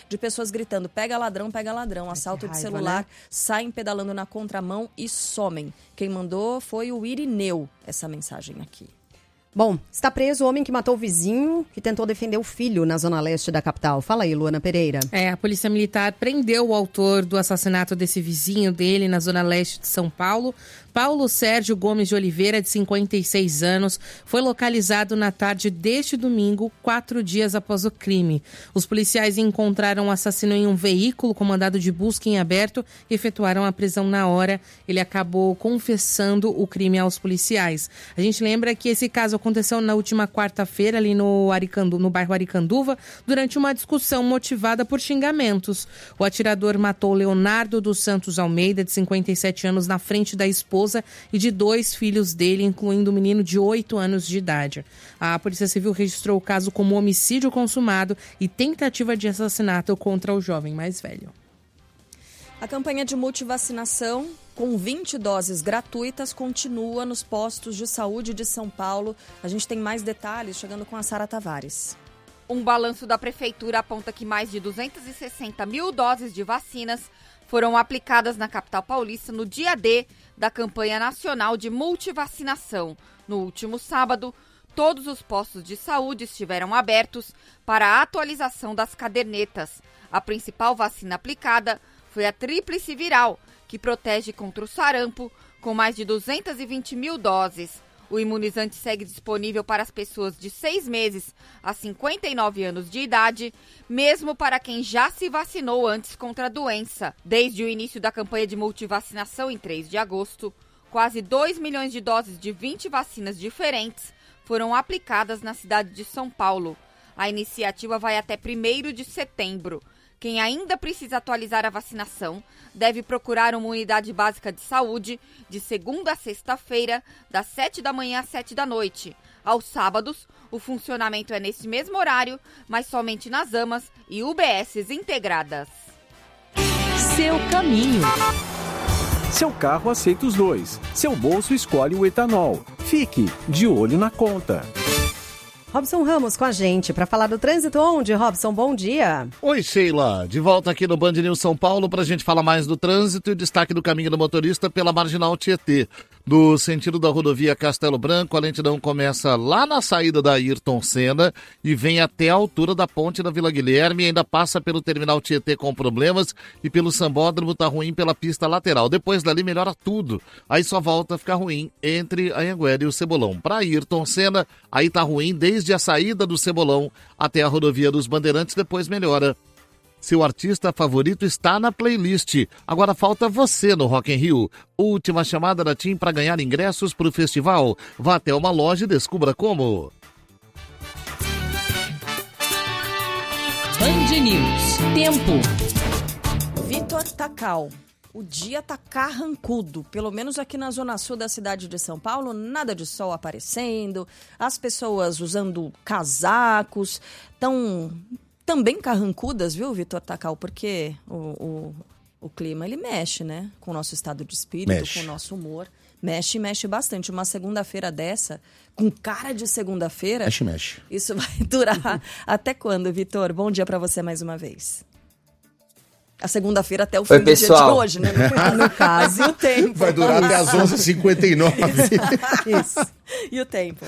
de pessoas gritando, pega ladrão, assalto de celular, né? Saem pedalando na contramão e somem. Quem mandou foi o Irineu, essa mensagem aqui. Bom, está preso o homem que matou o vizinho que tentou defender o filho na zona leste da capital. Fala aí, Luana Pereira. A polícia militar prendeu o autor do assassinato desse vizinho dele na zona leste de São Paulo. Paulo Sérgio Gomes de Oliveira, de 56 anos, foi localizado na tarde deste domingo, 4 dias após o crime. Os policiais encontraram o assassino em um veículo com mandado de busca em aberto e efetuaram a prisão na hora. Ele acabou confessando o crime aos policiais. A gente lembra que esse caso aconteceu na última quarta-feira ali no bairro Aricanduva, durante uma discussão motivada por xingamentos. O atirador matou Leonardo dos Santos Almeida, de 57 anos, na frente da esposa e de 2 filhos dele, incluindo um menino de 8 anos de idade. A Polícia Civil registrou o caso como homicídio consumado e tentativa de assassinato contra o jovem mais velho. A campanha de multivacinação com 20 doses gratuitas continua nos postos de saúde de São Paulo. A gente tem mais detalhes chegando com a Sara Tavares. Um balanço da Prefeitura aponta que mais de 260 mil doses de vacinas foram aplicadas na capital paulista no dia D da campanha nacional de multivacinação. No último sábado, todos os postos de saúde estiveram abertos para a atualização das cadernetas. A principal vacina aplicada foi a tríplice viral, que protege contra o sarampo, com mais de 220 mil doses. O imunizante segue disponível para as pessoas de 6 meses a 59 anos de idade, mesmo para quem já se vacinou antes contra a doença. Desde o início da campanha de multivacinação, em 3 de agosto, quase 2 milhões de doses de 20 vacinas diferentes foram aplicadas na cidade de São Paulo. A iniciativa vai até 1º de setembro. Quem ainda precisa atualizar a vacinação deve procurar uma unidade básica de saúde de segunda a sexta-feira, das 7 da manhã às 7 da noite. Aos sábados, o funcionamento é nesse mesmo horário, mas somente nas AMAs e UBSs integradas. Seu caminho. Seu carro aceita os dois. Seu bolso escolhe o etanol. Fique de olho na conta. Robson Ramos com a gente para falar do trânsito. Onde, Robson? Bom dia. Oi, Sheila. De volta aqui no Band News São Paulo para a gente falar mais do trânsito e destaque do caminho do motorista pela Marginal Tietê. Do sentido da rodovia Castelo Branco, a lentidão começa lá na saída da Ayrton Senna e vem até a altura da ponte da Vila Guilherme e ainda passa pelo terminal Tietê com problemas e pelo Sambódromo tá ruim pela pista lateral. Depois dali melhora tudo. Aí só volta a ficar ruim entre a Anhanguera e o Cebolão. Para Ayrton Senna, aí tá ruim desde a saída do Cebolão até a rodovia dos Bandeirantes, depois melhora. Seu artista favorito está na playlist. Agora falta você no Rock in Rio. Última chamada da TIM para ganhar ingressos para o festival. Vá até uma loja e descubra como. Band News. Tempo. Vitor Tacal. O dia tá carrancudo, pelo menos aqui na zona sul da cidade de São Paulo, nada de sol aparecendo, as pessoas usando casacos, estão também carrancudas, viu, Vitor Tacal? Porque o clima, ele mexe, né? Com o nosso estado de espírito, com o nosso humor. Mexe bastante. Uma segunda-feira dessa, com cara de segunda-feira... Mexe. Isso vai durar até quando, Vitor? Bom dia para você mais uma vez. A segunda-feira até o fim do dia de hoje, né? No caso, e o tempo. Vai durar até as 11h59. Isso. E o tempo?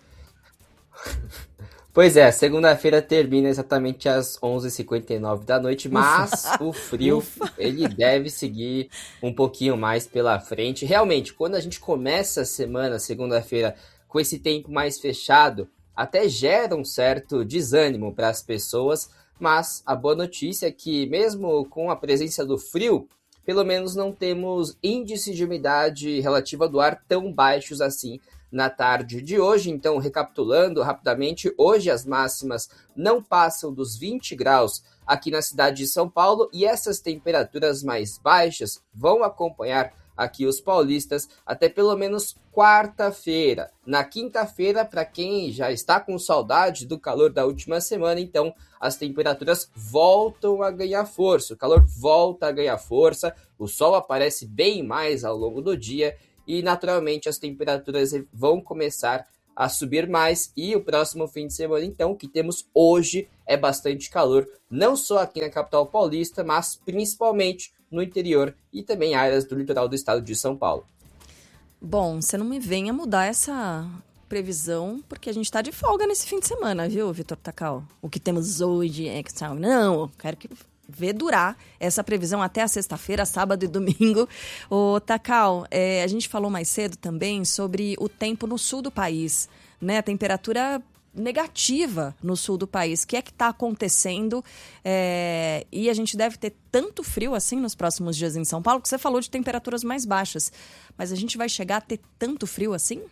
Pois é, segunda-feira termina exatamente às 11h59 da noite, mas o frio, ele deve seguir um pouquinho mais pela frente. Realmente, quando a gente começa a semana, segunda-feira, com esse tempo mais fechado, até gera um certo desânimo para as pessoas, mas a boa notícia é que, mesmo com a presença do frio, pelo menos não temos índice de umidade relativa do ar tão baixos assim na tarde de hoje. Então, recapitulando rapidamente, hoje as máximas não passam dos 20 graus aqui na cidade de São Paulo e essas temperaturas mais baixas vão acompanhar aqui os paulistas até pelo menos quarta-feira. Na quinta-feira, para quem já está com saudade do calor da última semana, então as temperaturas voltam a ganhar força, o calor volta a ganhar força, o sol aparece bem mais ao longo do dia e naturalmente as temperaturas vão começar a subir mais e o próximo fim de semana, então, que temos hoje, é bastante calor, não só aqui na capital paulista, mas principalmente no interior e também áreas do litoral do estado de São Paulo. Bom, você não me venha mudar essa previsão, porque a gente está de folga nesse fim de semana, viu, Vitor Tacal? O que temos hoje é que não, quero que ver durar essa previsão até a sexta-feira, sábado e domingo. Ô, Tacal, a gente falou mais cedo também sobre o tempo no sul do país, né? A temperatura negativa no sul do país. O que é que está acontecendo? E a gente deve ter tanto frio assim nos próximos dias em São Paulo, que você falou de temperaturas mais baixas. Mas a gente vai chegar a ter tanto frio assim?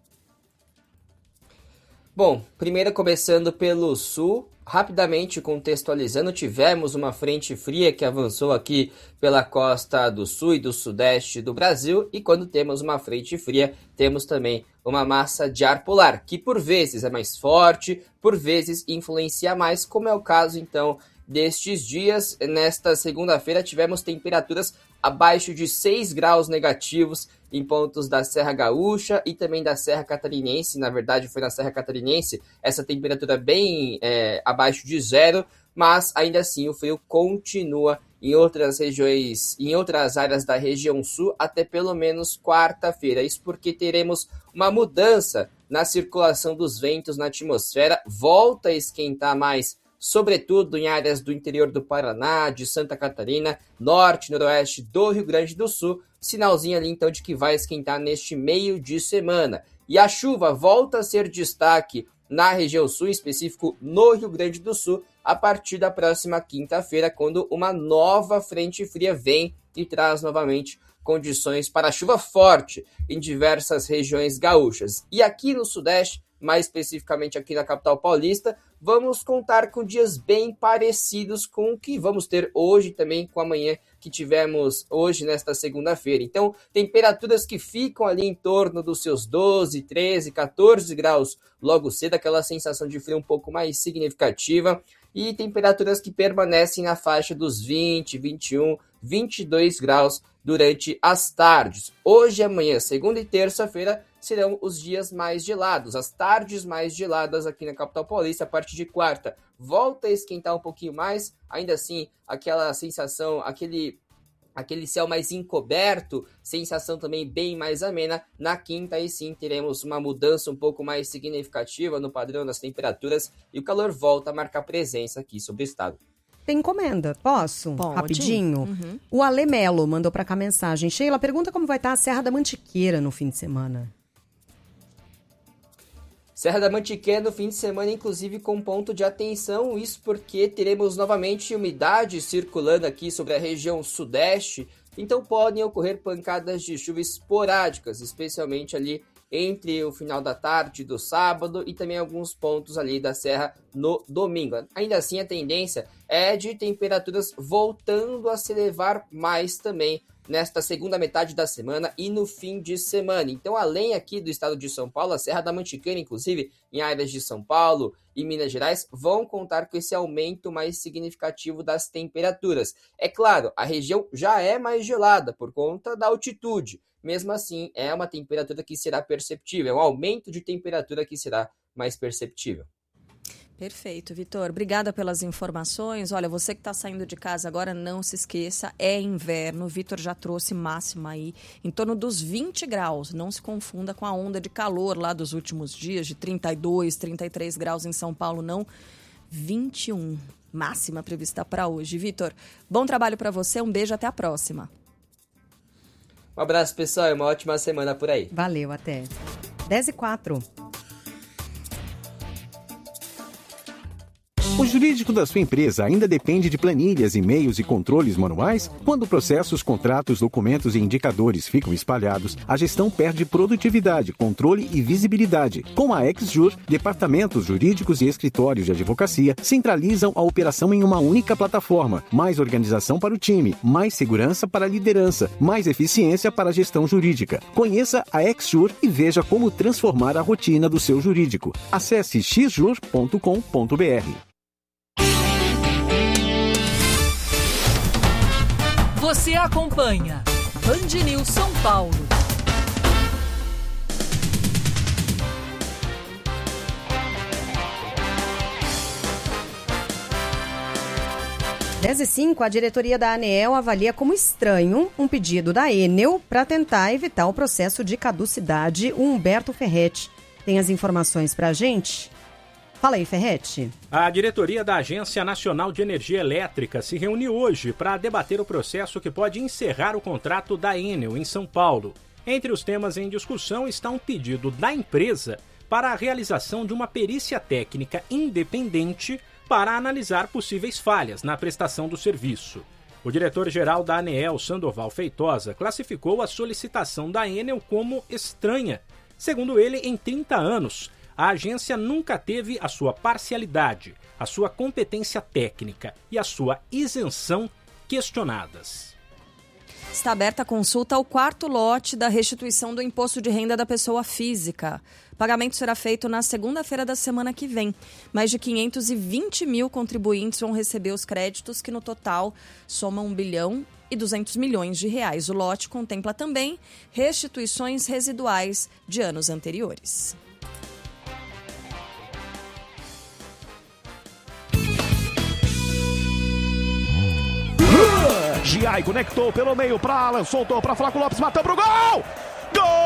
Bom, primeiro começando pelo sul, rapidamente contextualizando, tivemos uma frente fria que avançou aqui pela costa do sul e do sudeste do Brasil, e quando temos uma frente fria, temos também uma massa de ar polar, que por vezes é mais forte, por vezes influencia mais, como é o caso então destes dias. Nesta segunda-feira tivemos temperaturas abaixo de 6 graus negativos em pontos da Serra Gaúcha e também da Serra Catarinense. Na verdade, foi na Serra Catarinense essa temperatura bem abaixo de zero, mas ainda assim o frio continua em outras regiões, em outras áreas da região sul, até pelo menos quarta-feira. Isso porque teremos uma mudança na circulação dos ventos na atmosfera, volta a esquentar mais, sobretudo em áreas do interior do Paraná, de Santa Catarina, norte e noroeste do Rio Grande do Sul, sinalzinho ali então de que vai esquentar neste meio de semana. E a chuva volta a ser destaque na região sul, em específico no Rio Grande do Sul, a partir da próxima quinta-feira, quando uma nova frente fria vem e traz novamente condições para chuva forte em diversas regiões gaúchas. E aqui no sudeste, mais especificamente aqui na capital paulista, vamos contar com dias bem parecidos com o que vamos ter hoje, também com amanhã que tivemos hoje nesta segunda-feira. Então, temperaturas que ficam ali em torno dos seus 12, 13, 14 graus logo cedo, aquela sensação de frio um pouco mais significativa, e temperaturas que permanecem na faixa dos 20, 21, 22 graus durante as tardes. Hoje, amanhã, segunda e terça-feira, serão os dias mais gelados, as tardes mais geladas aqui na capital paulista. A partir de quarta, volta a esquentar um pouquinho mais, ainda assim, aquela sensação, aquele céu mais encoberto, sensação também bem mais amena. Na quinta, aí sim, teremos uma mudança um pouco mais significativa no padrão das temperaturas e o calor volta a marcar presença aqui sobre o estado. Tem encomenda, posso? Pode. Rapidinho? Uhum. O Ale Melo mandou pra cá mensagem. Sheila, pergunta como vai estar a Serra da Mantiqueira no fim de semana. Serra da Mantiqueira no fim de semana, inclusive com ponto de atenção, isso porque teremos novamente umidade circulando aqui sobre a região sudeste, então podem ocorrer pancadas de chuva esporádicas, especialmente ali entre o final da tarde do sábado e também alguns pontos ali da serra no domingo. Ainda assim, a tendência é de temperaturas voltando a se elevar mais também nesta segunda metade da semana e no fim de semana. Então, além aqui do estado de São Paulo, a Serra da Mantiqueira, inclusive em áreas de São Paulo e Minas Gerais, vão contar com esse aumento mais significativo das temperaturas. É claro, a região já é mais gelada por conta da altitude. Mesmo assim, é uma temperatura que será perceptível, é um aumento de temperatura que será mais perceptível. Perfeito, Vitor. Obrigada pelas informações. Olha, você que está saindo de casa agora, não se esqueça, é inverno. O Vitor já trouxe máxima aí em torno dos 20 graus. Não se confunda com a onda de calor lá dos últimos dias, de 32, 33 graus em São Paulo, não. 21, máxima prevista para hoje. Vitor, bom trabalho para você, um beijo, até a próxima. Um abraço, pessoal, e uma ótima semana por aí. Valeu, até. 10h04. O jurídico da sua empresa ainda depende de planilhas, e-mails e controles manuais? Quando processos, contratos, documentos e indicadores ficam espalhados, a gestão perde produtividade, controle e visibilidade. Com a XJur, departamentos jurídicos e escritórios de advocacia centralizam a operação em uma única plataforma. Mais organização para o time, mais segurança para a liderança, mais eficiência para a gestão jurídica. Conheça a XJur e veja como transformar a rotina do seu jurídico. Acesse xjur.com.br. Você acompanha Band News São Paulo. 10h05, a diretoria da ANEEL avalia como estranho um pedido da Enel para tentar evitar o processo de caducidade. O Humberto Ferretti tem as informações para a gente. Fala aí, Ferretti. A diretoria da Agência Nacional de Energia Elétrica se reuniu hoje para debater o processo que pode encerrar o contrato da Enel em São Paulo. Entre os temas em discussão está um pedido da empresa para a realização de uma perícia técnica independente para analisar possíveis falhas na prestação do serviço. O diretor-geral da ANEEL, Sandoval Feitosa, classificou a solicitação da Enel como estranha. Segundo ele, em 30 anos, a agência nunca teve a sua parcialidade, a sua competência técnica e a sua isenção questionadas. Está aberta a consulta ao 4º lote da restituição do imposto de renda da pessoa física. O pagamento será feito na segunda-feira da semana que vem. Mais de 520 mil contribuintes vão receber os créditos, que no total somam 1 bilhão e 200 milhões de reais. O lote contempla também restituições residuais de anos anteriores. Giai conectou pelo meio para Alan, soltou para Flávio Lopes, matou pro gol!